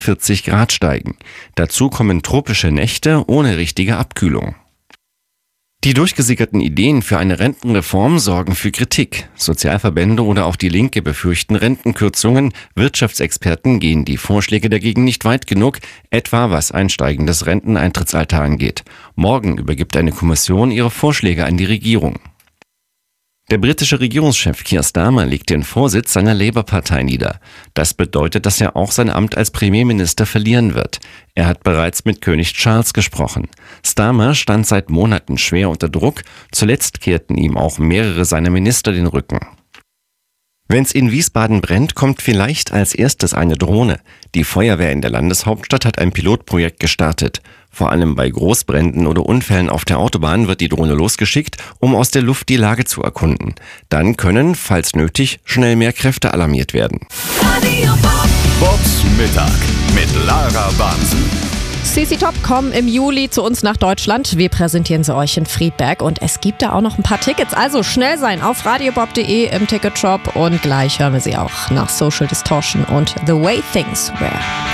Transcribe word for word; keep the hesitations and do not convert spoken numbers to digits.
vierzig Grad steigen. Dazu kommen tropische Nächte ohne richtige Abkühlung. Die durchgesickerten Ideen für eine Rentenreform sorgen für Kritik. Sozialverbände oder auch die Linke befürchten Rentenkürzungen. Wirtschaftsexperten gehen die Vorschläge dagegen nicht weit genug, etwa was ein steigendes Renteneintrittsalter angeht. Morgen übergibt eine Kommission ihre Vorschläge an die Regierung. Der britische Regierungschef Keir Starmer legt den Vorsitz seiner Labour-Partei nieder. Das bedeutet, dass er auch sein Amt als Premierminister verlieren wird. Er hat bereits mit König Charles gesprochen. Starmer stand seit Monaten schwer unter Druck. Zuletzt kehrten ihm auch mehrere seiner Minister den Rücken. Wenn's in Wiesbaden brennt, kommt vielleicht als erstes eine Drohne. Die Feuerwehr in der Landeshauptstadt hat ein Pilotprojekt gestartet. Vor allem bei Großbränden oder Unfällen auf der Autobahn wird die Drohne losgeschickt, um aus der Luft die Lage zu erkunden. Dann können, falls nötig, schnell mehr Kräfte alarmiert werden. Bobs Mittag mit Lara Bansen. C C Top kommen im Juli zu uns nach Deutschland. Wir präsentieren sie euch in Friedberg und es gibt da auch noch ein paar Tickets. Also schnell sein auf radiobob punkt de im Ticketshop und gleich hören wir sie auch nach Social Distortion und The Way Things Were.